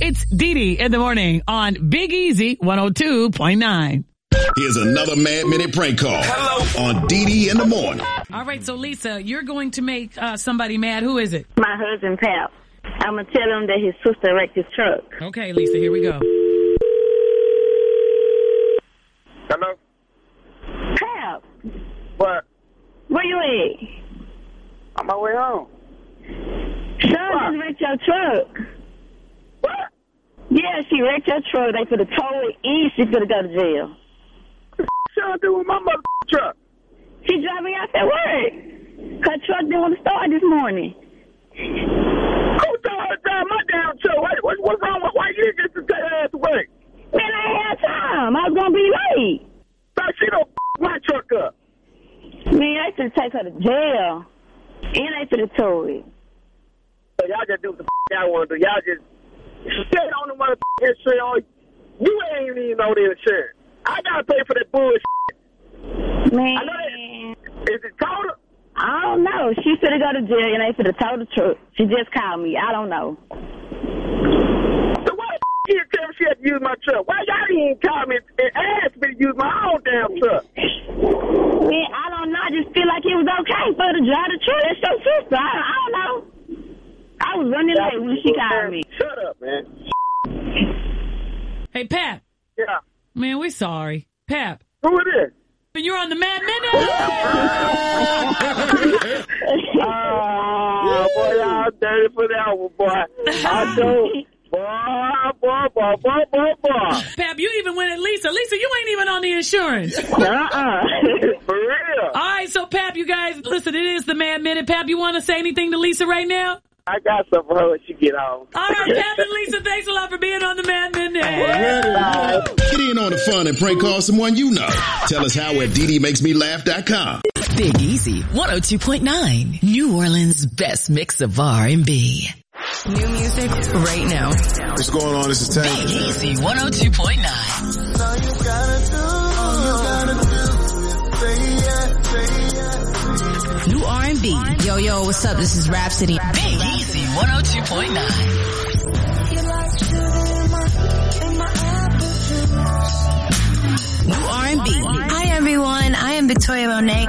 It's Dee Dee in the morning on Big Easy 102.9. Here's another Mad Minute prank call on Dee Dee in the morning. All right, so Lisa, you're going to make somebody mad. Who is it? My husband, Pap. I'm going to tell him that his sister wrecked his truck. Okay, Lisa, here we go. Hello? Pap, What? where you at? On my way home. Sean just wrecked your truck. What? Yeah, she wrecked your truck. They finna tow it and she finna go to jail. What you do with my mother truck? She driving out at work. Her truck didn't want to start this morning. Who told her to drive my damn truck? What's wrong with why you didn't get to take her ass to work? Man, I ain't had time. I was going to be late. So she don't my truck up. Man, they finna take her to jail. And they finna tow it. So y'all just do what the y'all want to do. Y'all just stay on the motherfucking insurance. You ain't even know the insurance. I gotta pay for that bullshit. Man. I know that. Is it total? I don't know. She finna go to jail and they finna tow the truck. She just called me. I don't know. So why the you tell me she had to use my truck? Why y'all didn't call me and ask me to use my own damn truck? Man, I don't know. I just feel like it was okay for her to drive the truck. That's your sister. I don't know. I was running late when she called me. Shut up, man. Hey, Pap. Yeah. Man, we're sorry. Pap. Who it is? You're on the Mad Minute. Boy, y'all dirty for that one, boy. I do. Boy. Pap, you even went at Lisa. Lisa, you ain't even on the insurance. For real. All right, so Pap, you guys, listen, it is the Mad Minute. Pap, you want to say anything to Lisa right now? I got something for her when she get home. All right, Pap and Lisa, thanks a lot for being on the Mad Minute. Get in on the fun and prank call someone you know. Tell us how at DDMakesMeLaugh.com. Big Easy 102.9. New Orleans' best mix of R&B. New music right now. What's going on? This is Tank. Big Easy 102.9. New R&B. Yo, what's up? This is Rhapsody. Big Easy 102.9. New R&B. Hi, everyone. I am Victoria Monet.